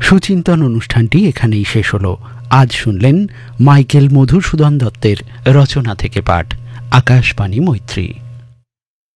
সুচিন্তন অনুষ্ঠানটি এখানেই শেষ হলো। আজ শুনলেন মাইকেল মধুসূদন দত্তের রচনা থেকে পাঠ। আকাশবাণী মৈত্রী।